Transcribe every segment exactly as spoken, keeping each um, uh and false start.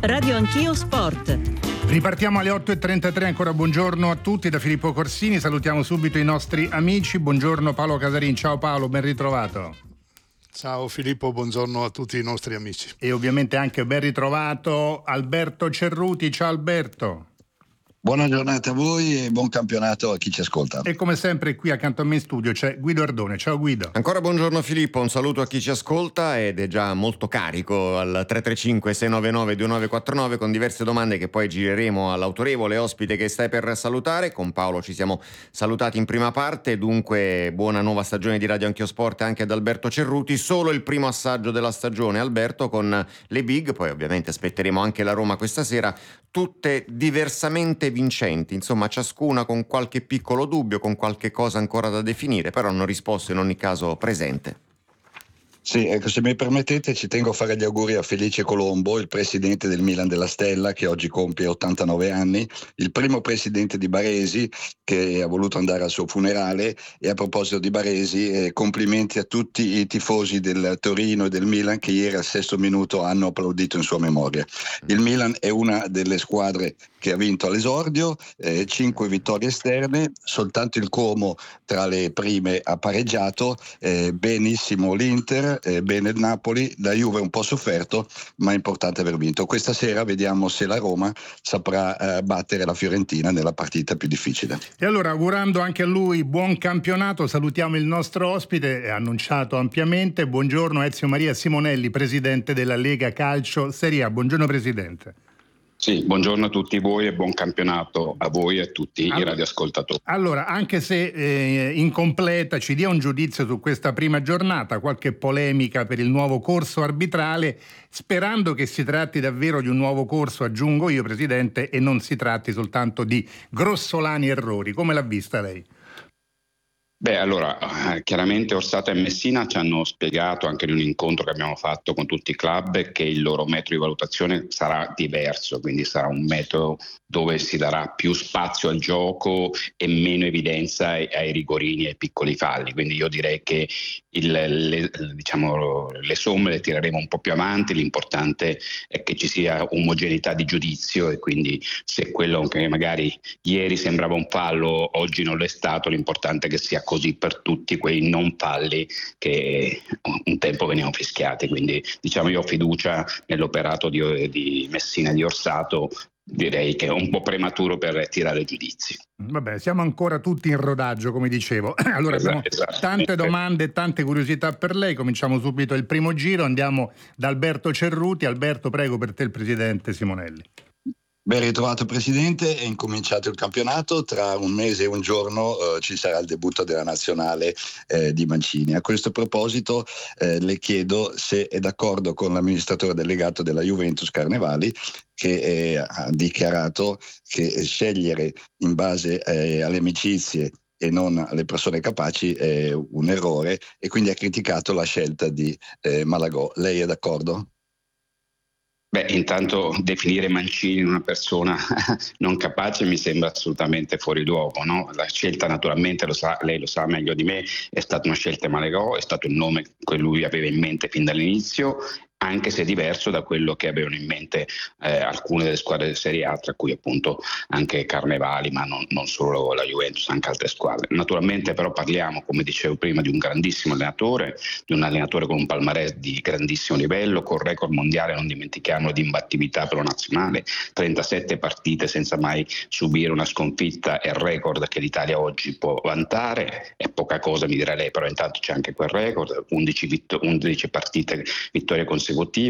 Radio Anch'io Sport. Ripartiamo alle otto e trentatré, ancora buongiorno a tutti da Filippo Corsini, salutiamo subito i nostri amici, buongiorno Paolo Casarin, ciao Paolo, ben ritrovato. Ciao Filippo, buongiorno a tutti i nostri amici. E ovviamente anche ben ritrovato Alberto Cerruti, ciao Alberto. Buona giornata a voi e buon campionato a chi ci ascolta. E come sempre qui accanto a me in studio c'è Guido Ardone. Ciao Guido. Ancora buongiorno Filippo, un saluto a chi ci ascolta ed è già molto carico al tre tre cinque sei nove nove due nove quattro nove con diverse domande che poi gireremo all'autorevole ospite che stai per salutare. Con Paolo ci siamo salutati in prima parte, dunque buona nuova stagione di Radio Anch'io Sport anche ad Alberto Cerruti. Solo il primo assaggio della stagione, Alberto, con le big, poi ovviamente aspetteremo anche la Roma questa sera, tutte diversamente vincenti, insomma ciascuna con qualche piccolo dubbio, con qualche cosa ancora da definire, però hanno risposto in ogni caso presente. Sì, ecco, se mi permettete ci tengo a fare gli auguri a Felice Colombo, il presidente del Milan della Stella che oggi compie ottantanove anni, il primo presidente di Baresi che ha voluto andare al suo funerale. E a proposito di Baresi, eh, complimenti a tutti i tifosi del Torino e del Milan che ieri al sesto minuto hanno applaudito in sua memoria. Il Milan è una delle squadre che ha vinto all'esordio, eh, cinque vittorie esterne, soltanto il Como tra le prime ha pareggiato, eh, benissimo l'Inter, eh, bene il Napoli, la Juve un po' sofferto, ma è importante aver vinto. Questa sera vediamo se la Roma saprà eh, battere la Fiorentina nella partita più difficile. E allora, augurando anche a lui buon campionato, salutiamo il nostro ospite, annunciato ampiamente. Buongiorno Ezio Maria Simonelli, presidente della Lega Calcio Serie A. Buongiorno presidente. Sì, buongiorno a tutti voi e buon campionato a voi e a tutti allora, i radioascoltatori. Allora, anche se eh, incompleta, ci dia un giudizio su questa prima giornata, qualche polemica per il nuovo corso arbitrale, sperando che si tratti davvero di un nuovo corso, aggiungo io Presidente, e non si tratti soltanto di grossolani errori. Come l'ha vista lei? Beh, allora, chiaramente Orsato e Messina ci hanno spiegato anche in un incontro che abbiamo fatto con tutti i club che il loro metodo di valutazione sarà diverso, quindi sarà un metodo dove si darà più spazio al gioco e meno evidenza ai, ai rigorini e ai piccoli falli. Quindi io direi che il, le, diciamo, le somme le tireremo un po' più avanti, l'importante è che ci sia omogeneità di giudizio e quindi se quello che magari ieri sembrava un fallo oggi non lo è stato, l'importante è che sia così per tutti quei non falli che un tempo venivano fischiati. Quindi diciamo io ho fiducia nell'operato di, di Messina e di Orsato. Direi che è un po' prematuro per tirare giudizi. Vabbè, siamo ancora tutti in rodaggio, come dicevo. Allora abbiamo esatto, tante domande, tante curiosità per lei. Cominciamo subito il primo giro, andiamo da Alberto Cerruti. Alberto, prego, per te il presidente Simonelli. Ben ritrovato Presidente, è incominciato il campionato, tra un mese e un giorno eh, ci sarà il debutto della nazionale eh, di Mancini. A questo proposito eh, le chiedo se è d'accordo con l'amministratore delegato della Juventus Carnevali che eh, ha dichiarato che scegliere in base eh, alle amicizie e non alle persone capaci è un errore e quindi ha criticato la scelta di eh, Malagò. Lei è d'accordo? Beh, intanto definire Mancini una persona non capace mi sembra assolutamente fuori luogo, no? La scelta naturalmente, lo sa, lei lo sa meglio di me, è stata una scelta Malagò, è stato il nome che lui aveva in mente fin dall'inizio, anche se diverso da quello che avevano in mente eh, alcune delle squadre di Serie A, tra cui appunto anche Carnevali, ma non, non solo la Juventus, anche altre squadre. Naturalmente però parliamo, come dicevo prima, di un grandissimo allenatore, di un allenatore con un palmarès di grandissimo livello, con record mondiale, non dimentichiamo, di imbattibilità per la nazionale, trentasette partite senza mai subire una sconfitta, è il record che l'Italia oggi può vantare, è poca cosa mi dirà lei, però intanto c'è anche quel record, undici, vittor- undici partite, vittorie consecutive,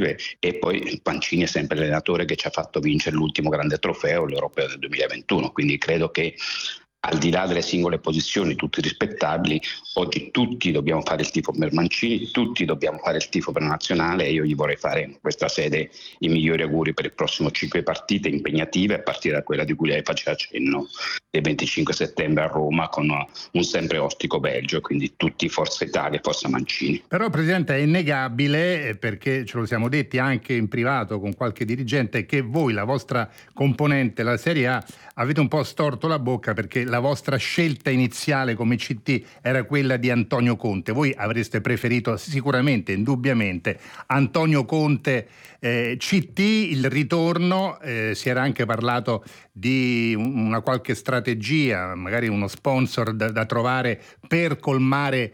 e poi Mancini è sempre l'allenatore che ci ha fatto vincere l'ultimo grande trofeo, l'Europeo del duemilaventuno, quindi credo che al di là delle singole posizioni, tutti rispettabili, oggi tutti dobbiamo fare il tifo per Mancini, tutti dobbiamo fare il tifo per la nazionale e io gli vorrei fare in questa sede i migliori auguri per il prossimo cinque partite impegnative, a partire da quella di cui lei faceva cenno il venticinque settembre a Roma con un sempre ostico Belgio, quindi tutti Forza Italia e Forza Mancini. Però Presidente è innegabile, perché ce lo siamo detti anche in privato con qualche dirigente, che voi, la vostra componente, la Serie A, avete un po' storto la bocca perché la la vostra scelta iniziale come C T era quella di Antonio Conte. Voi avreste preferito sicuramente, indubbiamente, Antonio Conte eh, C T, il ritorno, eh, si era anche parlato di una qualche strategia, magari uno sponsor da, da trovare per colmare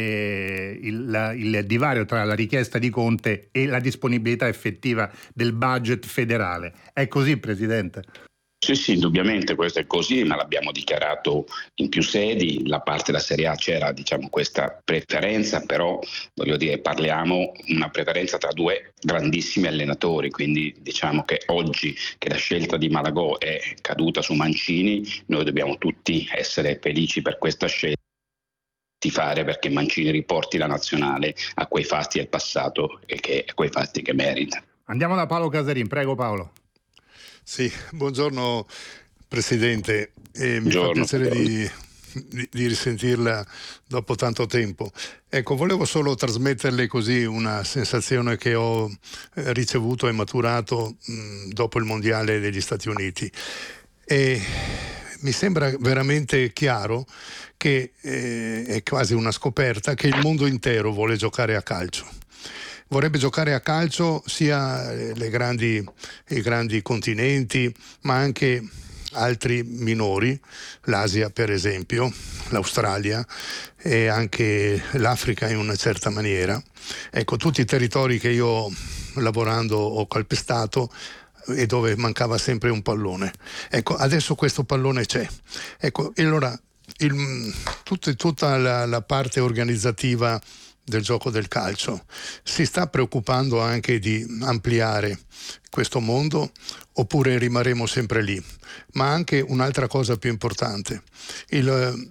eh, il, la, il divario tra la richiesta di Conte e la disponibilità effettiva del budget federale. È così, Presidente? Sì, sì, indubbiamente questo è così, ma l'abbiamo dichiarato in più sedi. La parte della Serie A c'era, diciamo, questa preferenza, però voglio dire, parliamo una preferenza tra due grandissimi allenatori, quindi diciamo che oggi che la scelta di Malagò è caduta su Mancini, noi dobbiamo tutti essere felici per questa scelta, di fare perché Mancini riporti la nazionale a quei fatti del passato e che, a quei fatti che merita. Andiamo da Paolo Casarin, prego Paolo. Sì, buongiorno Presidente, eh, mi Buongiorno, fa piacere di, di, di risentirla dopo tanto tempo. Ecco, volevo solo trasmetterle così una sensazione che ho eh, ricevuto e maturato mh, dopo il Mondiale degli Stati Uniti. E mi sembra veramente chiaro che eh, è quasi una scoperta che il mondo intero vuole giocare a calcio. Vorrebbe giocare a calcio sia le grandi, i grandi continenti, ma anche altri minori, l'Asia per esempio, l'Australia e anche l'Africa in una certa maniera. Ecco, tutti i territori che io lavorando ho calpestato e dove mancava sempre un pallone. Ecco, adesso questo pallone c'è. Ecco, e allora il, tut, tutta la, la parte organizzativa del gioco del calcio si sta preoccupando anche di ampliare questo mondo oppure rimarremo sempre lì? Ma anche un'altra cosa più importante, il,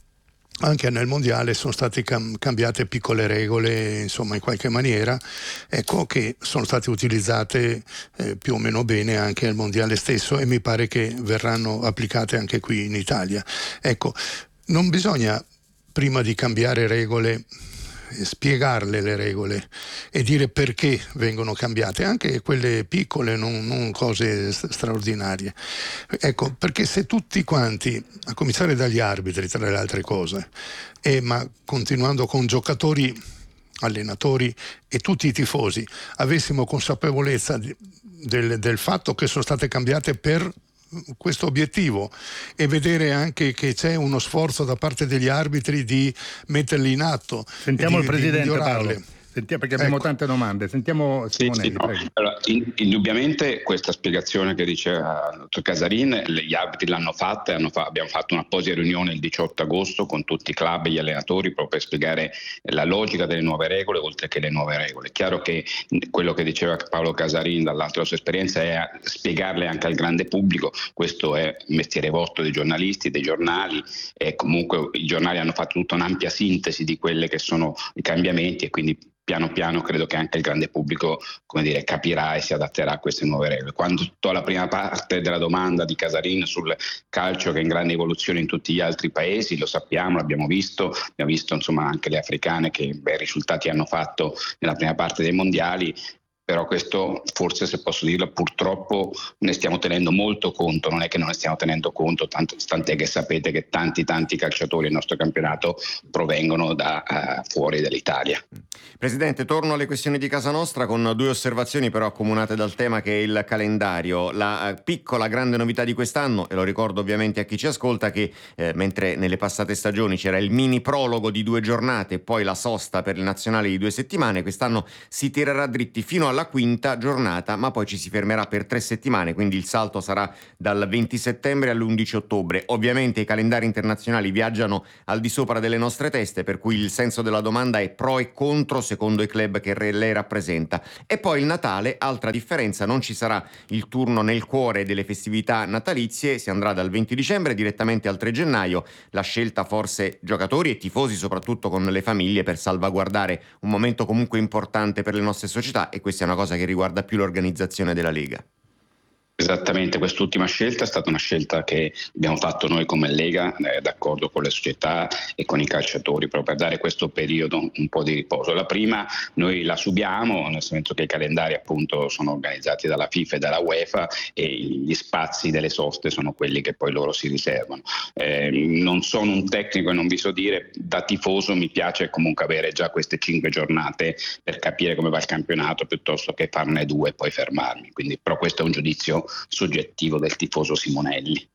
anche nel mondiale sono state cam- cambiate piccole regole, insomma in qualche maniera, ecco, che sono state utilizzate eh, più o meno bene anche al mondiale stesso e mi pare che verranno applicate anche qui in Italia. Ecco, non bisogna prima di cambiare regole spiegarle le regole e dire perché vengono cambiate, anche quelle piccole, non, non cose straordinarie. Ecco, perché se tutti quanti, a cominciare dagli arbitri tra le altre cose, e ma continuando con giocatori, allenatori e tutti i tifosi, avessimo consapevolezza di, del, del fatto che sono state cambiate per questo obiettivo e vedere anche che c'è uno sforzo da parte degli arbitri di metterli in atto. Sentiamo di, il Presidente Paolo. Sentiamo, perché abbiamo ecco. tante domande. Sentiamo Simonelli, sì, sì, no. Allora, in, indubbiamente questa spiegazione che diceva il dottor Casarin, gli arbitri l'hanno fatta, hanno fa, abbiamo fatto un'apposita riunione il diciotto agosto con tutti i club e gli allenatori proprio per spiegare la logica delle nuove regole oltre che le nuove regole. È chiaro che quello che diceva Paolo Casarin dall'altra sua esperienza è spiegarle anche al grande pubblico, questo è il mestiere vostro dei giornalisti, dei giornali, e comunque i giornali hanno fatto tutta un'ampia sintesi di quelli che sono i cambiamenti e quindi piano piano credo che anche il grande pubblico, come dire, capirà e si adatterà a queste nuove regole. Quanto alla prima parte della domanda di Casarin sul calcio che è in grande evoluzione in tutti gli altri paesi, lo sappiamo, l'abbiamo visto, abbiamo visto insomma anche le africane che bei risultati hanno fatto nella prima parte dei mondiali. Però questo forse, se posso dirlo, purtroppo ne stiamo tenendo molto conto, non è che non ne stiamo tenendo conto, tanto, tant'è che sapete che tanti tanti calciatori del nostro campionato provengono da uh, fuori dall'Italia. Presidente, torno alle questioni di casa nostra con due osservazioni però accomunate dal tema che è il calendario. La uh, piccola grande novità di quest'anno, e lo ricordo ovviamente a chi ci ascolta, che eh, mentre nelle passate stagioni c'era il mini prologo di due giornate e poi la sosta per le nazionali di due settimane, quest'anno si tirerà dritti fino alla quinta giornata, ma poi ci si fermerà per tre settimane, quindi il salto sarà dal venti settembre all'undici ottobre. Ovviamente i calendari internazionali viaggiano al di sopra delle nostre teste, per cui il senso della domanda è pro e contro secondo i club che lei rappresenta. E poi il Natale, altra differenza, non ci sarà il turno nel cuore delle festività natalizie, si andrà dal venti dicembre direttamente al tre gennaio, la scelta forse giocatori e tifosi, soprattutto con le famiglie, per salvaguardare un momento comunque importante per le nostre società, e questa è una cosa che riguarda più l'organizzazione della Lega. Esattamente, quest'ultima scelta è stata una scelta che abbiamo fatto noi come Lega, eh, d'accordo con le società e con i calciatori, proprio per dare questo periodo un po' di riposo. La prima noi la subiamo, nel senso che i calendari appunto sono organizzati dalla FIFA e dalla UEFA e gli spazi delle soste sono quelli che poi loro si riservano. Eh, non sono un tecnico e non vi so dire, da tifoso mi piace comunque avere già queste cinque giornate per capire come va il campionato piuttosto che farne due e poi fermarmi. Quindi, però questo è un giudizio soggettivo del tifoso Simonelli.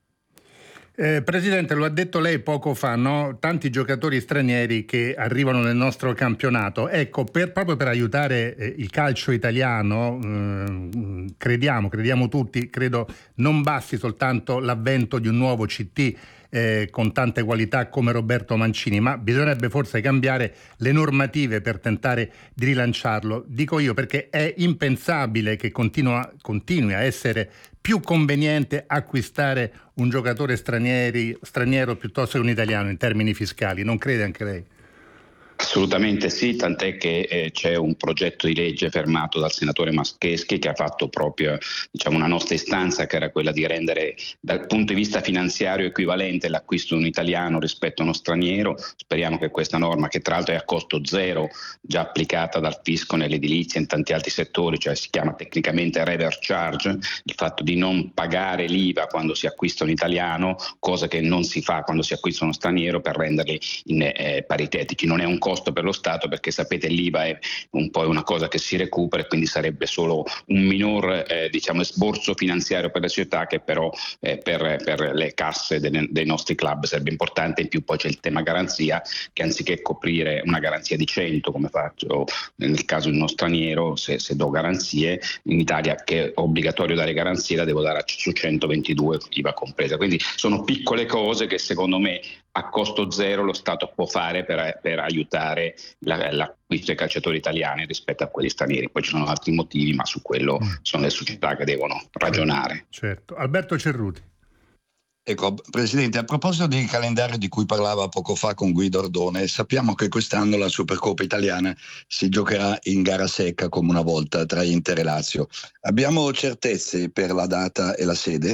Eh, Presidente, lo ha detto lei poco fa, no? Tanti giocatori stranieri che arrivano nel nostro campionato. Ecco, per, proprio per aiutare eh, il calcio italiano, eh, crediamo, crediamo tutti, credo non basti soltanto l'avvento di un nuovo C T eh, con tante qualità come Roberto Mancini, ma bisognerebbe forse cambiare le normative per tentare di rilanciarlo. Dico io perché è impensabile che continua, continui a essere più conveniente acquistare un giocatore stranieri, straniero piuttosto che un italiano in termini fiscali. Non crede anche lei? Assolutamente sì, tant'è che eh, c'è un progetto di legge fermato dal senatore Mascheschi che ha fatto proprio diciamo, una nostra istanza, che era quella di rendere dal punto di vista finanziario equivalente l'acquisto di un italiano rispetto a uno straniero. Speriamo che questa norma, che tra l'altro è a costo zero, già applicata dal fisco nell'edilizia e in tanti altri settori, cioè si chiama tecnicamente reverse charge, il fatto di non pagare l'I V A quando si acquista un italiano, cosa che non si fa quando si acquista uno straniero, per renderli in, eh, paritetici. Non è un costo per lo Stato, perché sapete l'I V A è un po' una cosa che si recupera e quindi sarebbe solo un minor eh, diciamo esborso finanziario per le società, che però eh, per, per le casse dei, dei nostri club sarebbe importante. In più poi c'è il tema garanzia, che anziché coprire una garanzia di cento come faccio nel caso di uno straniero, se, se do garanzie in Italia, che è obbligatorio dare garanzie, la devo dare su centoventidue I V A compresa. Quindi sono piccole cose che secondo me a costo zero lo Stato può fare per, per aiutare la, l'acquisto dei calciatori italiani rispetto a quelli stranieri. Poi ci sono altri motivi, ma su quello sono le società che devono ragionare. Certo. Alberto Cerruti. Ecco, Presidente, a proposito del calendario di cui parlava poco fa con Guido Ardone, sappiamo che quest'anno la Supercoppa italiana si giocherà in gara secca come una volta tra Inter e Lazio. Abbiamo certezze per la data e la sede?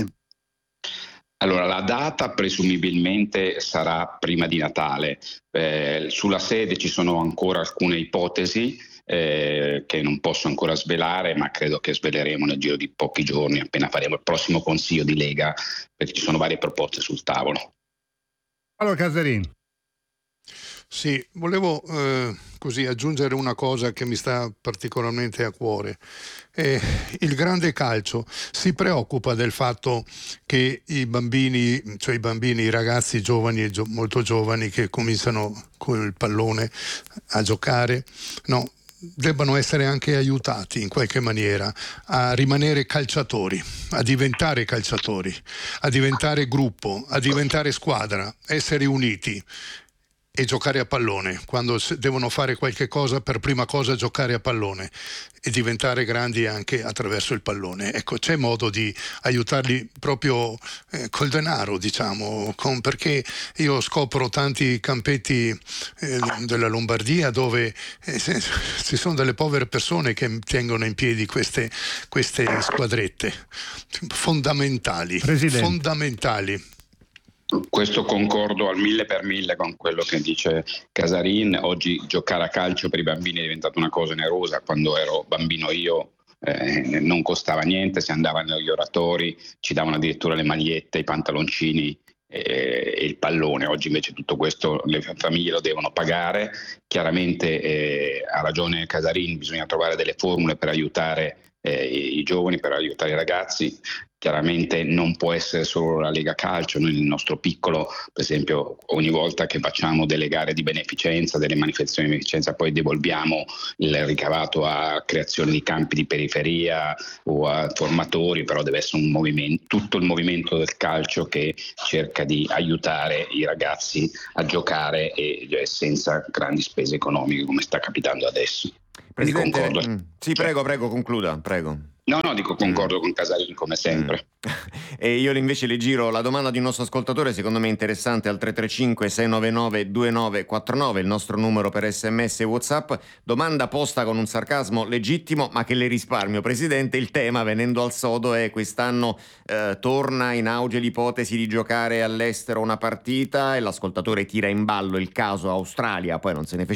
Allora, la data presumibilmente sarà prima di Natale. Eh, sulla sede ci sono ancora alcune ipotesi eh, che non posso ancora svelare, ma credo che sveleremo nel giro di pochi giorni, appena faremo il prossimo consiglio di Lega, perché ci sono varie proposte sul tavolo. Allora, Casarin. Sì, volevo eh, così aggiungere una cosa che mi sta particolarmente a cuore. Eh, il grande calcio si preoccupa del fatto che i bambini, cioè i bambini, i ragazzi giovani, gio- molto giovani, che cominciano con il pallone a giocare, no, debbano essere anche aiutati in qualche maniera a rimanere calciatori, a diventare calciatori, a diventare gruppo, a diventare squadra, essere uniti e giocare a pallone. Quando devono fare qualche cosa, per prima cosa giocare a pallone e diventare grandi anche attraverso il pallone. Ecco, c'è modo di aiutarli proprio eh, col denaro, diciamo, con, perché io scopro tanti campetti eh, della Lombardia dove eh, ci sono delle povere persone che tengono in piedi queste, queste squadrette fondamentali, Presidente. fondamentali. Questo concordo al mille per mille con quello che dice Casarin. Oggi giocare a calcio per i bambini è diventata una cosa onerosa. Quando ero bambino io eh, non costava niente, si andava negli oratori, ci davano addirittura le magliette, i pantaloncini e, e il pallone. Oggi invece tutto questo le famiglie lo devono pagare. Chiaramente eh, ha ragione Casarin, bisogna trovare delle formule per aiutare eh, i giovani, per aiutare i ragazzi. Chiaramente non può essere solo la Lega Calcio. Noi nel nostro piccolo, per esempio, ogni volta che facciamo delle gare di beneficenza, delle manifestazioni di beneficenza, poi devolviamo il ricavato a creazione di campi di periferia o a formatori, però deve essere un movimento, tutto il movimento del calcio che cerca di aiutare i ragazzi a giocare e senza grandi spese economiche come sta capitando adesso. Presidente, concordo. mm, sì, prego, prego, concluda, prego. No, no, dico concordo mm. con Casalini come sempre. Mm. E io invece le giro la domanda di un nostro ascoltatore, secondo me interessante, al tre tre cinque sei nove nove due nove quattro nove, il nostro numero per sms e WhatsApp. Domanda posta con un sarcasmo legittimo, ma che le risparmio, Presidente. Il tema, venendo al sodo, è quest'anno eh, torna in auge l'ipotesi di giocare all'estero una partita e l'ascoltatore tira in ballo il caso Australia, poi non se ne fece